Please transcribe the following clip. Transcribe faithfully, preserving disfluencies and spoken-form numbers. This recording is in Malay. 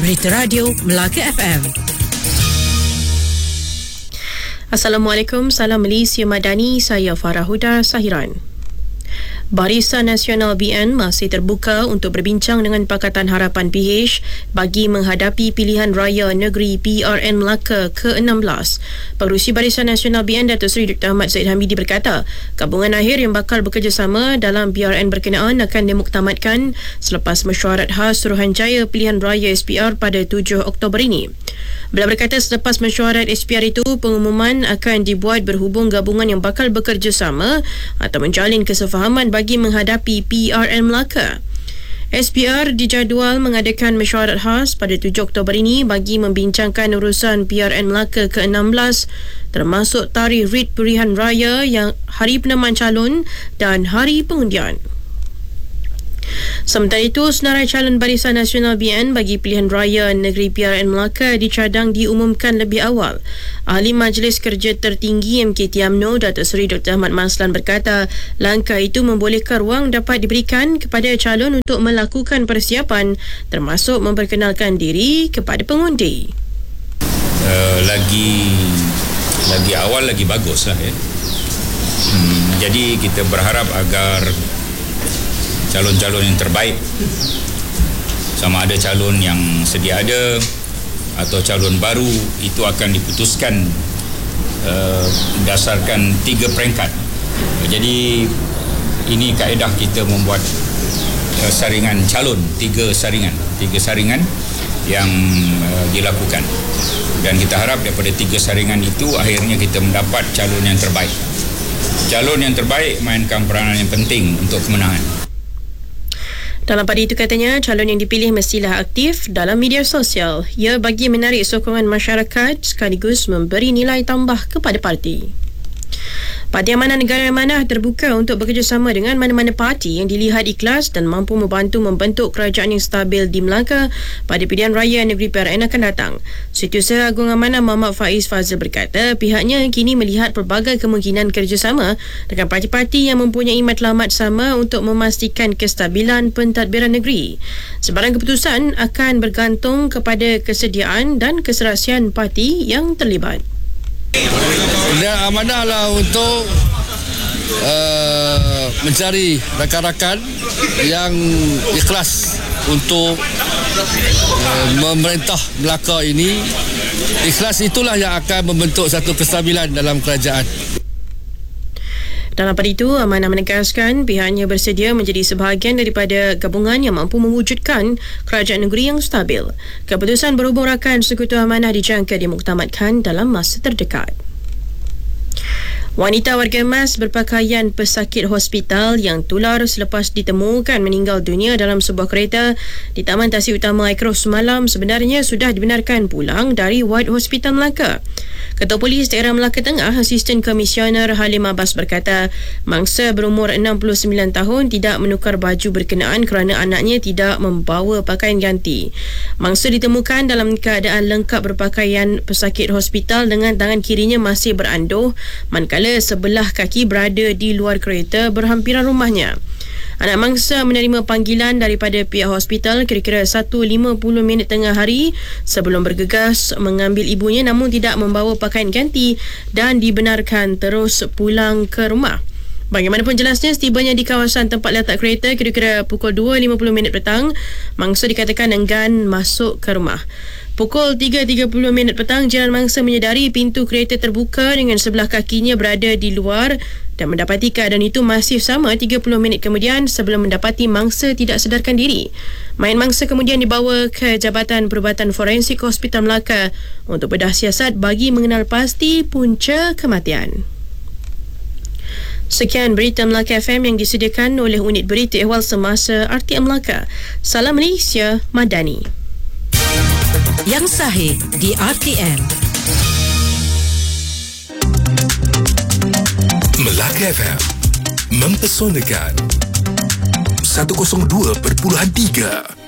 Berita Radio Melaka F M. Assalamualaikum, salam Malaysia Madani, saya Farah Huda Sahiran. Barisan Nasional B N masih terbuka untuk berbincang dengan Pakatan Harapan P H bagi menghadapi pilihan raya negeri P R N Melaka ke enam belas. Pengerusi Barisan Nasional B N Datuk Seri Doktor Ahmad Zaid Hamidi berkata, gabungan akhir yang bakal bekerjasama dalam P R N berkenaan akan dimuktamadkan selepas mesyuarat khas Suruhanjaya pilihan raya S P R pada tujuh Oktober ini. Beliau berkata selepas mesyuarat S P R itu, pengumuman akan dibuat berhubung gabungan yang bakal bekerjasama atau menjalin kesefahaman bagi menghadapi P R N Melaka. S P R dijadual mengadakan mesyuarat khas pada tujuh Oktober ini bagi membincangkan urusan P R N Melaka ke enam belas termasuk tarikh rit pilihan raya, yang hari penamaan calon dan hari pengundian. Sementara itu, senarai calon Barisan Nasional B N bagi pilihan raya negeri P R N Melaka dicadang diumumkan lebih awal. Ahli Majlis Kerja Tertinggi M K T U M N O Datuk Seri Doktor Ahmad Maslan berkata, langkah itu membolehkan ruang dapat diberikan kepada calon untuk melakukan persiapan termasuk memperkenalkan diri kepada pengundi. Uh, lagi lagi awal lagi bagus lah ya. Hmm, jadi kita berharap agar calon-calon yang terbaik, sama ada calon yang sedia ada atau calon baru, itu akan diputuskan uh, berdasarkan tiga peringkat. Jadi ini kaedah kita membuat uh, saringan calon, tiga saringan, tiga saringan yang uh, dilakukan. Dan kita harap daripada tiga saringan itu akhirnya kita mendapat calon yang terbaik. Calon yang terbaik mainkan peranan yang penting untuk kemenangan. Dalam pada itu katanya, calon yang dipilih mestilah aktif dalam media sosial. Ia bagi menarik sokongan masyarakat sekaligus memberi nilai tambah kepada parti. Parti Amanah Negara Amanah terbuka untuk bekerjasama dengan mana-mana parti yang dilihat ikhlas dan mampu membantu membentuk kerajaan yang stabil di Melaka pada pilihan raya negeri P R N akan datang. Setiausaha Agung Amanah Muhammad Faiz Fazil berkata, pihaknya kini melihat pelbagai kemungkinan kerjasama dengan parti-parti yang mempunyai matlamat sama untuk memastikan kestabilan pentadbiran negeri. Sebarang keputusan akan bergantung kepada kesediaan dan keserasian parti yang terlibat. Dan amanah lah untuk uh, mencari rakan-rakan yang ikhlas untuk uh, memerintah Melaka ini. Ikhlas itulah yang akan membentuk satu kestabilan dalam kerajaan. Dalam pada itu, Amanah menegaskan pihaknya bersedia menjadi sebahagian daripada gabungan yang mampu mewujudkan kerajaan negeri yang stabil. Keputusan berhubung rakan Sekutu Amanah dijangka dimuktamadkan dalam masa terdekat. Wanita warga emas berpakaian pesakit hospital yang tular selepas ditemukan meninggal dunia dalam sebuah kereta di Taman Tasik Utama Aikros semalam sebenarnya sudah dibenarkan pulang dari ward Hospital Melaka. Ketua Polis Daerah Melaka Tengah, Asisten Komisioner Halim Abbas berkata, mangsa berumur enam puluh sembilan tahun tidak menukar baju berkenaan kerana anaknya tidak membawa pakaian ganti. Mangsa ditemukan dalam keadaan lengkap berpakaian pesakit hospital dengan tangan kirinya masih beranduh, manakala sebelah kaki berada di luar kereta berhampiran rumahnya. Anak mangsa menerima panggilan daripada pihak hospital kira-kira satu lima puluh minit tengah hari sebelum bergegas mengambil ibunya namun tidak membawa pakaian ganti dan dibenarkan terus pulang ke rumah. Bagaimanapun jelasnya, setibanya di kawasan tempat letak kereta kira-kira pukul dua lima puluh minit petang, mangsa dikatakan enggan masuk ke rumah. Pukul tiga tiga puluh minit petang, jiran mangsa menyedari pintu kereta terbuka dengan sebelah kakinya berada di luar dan mendapati keadaan itu masih sama tiga puluh minit kemudian sebelum mendapati mangsa tidak sedarkan diri. Mayat mangsa kemudian dibawa ke Jabatan Perubatan Forensik Hospital Melaka untuk bedah siasat bagi mengenal pasti punca kematian. Sekian berita Melaka F M yang disediakan oleh Unit Berita Ehwal Semasa R T M Melaka. Salam Malaysia Madani. Yang sahih di R T M. Melaka F M mempesonakan seratus dua perpuluhan tiga.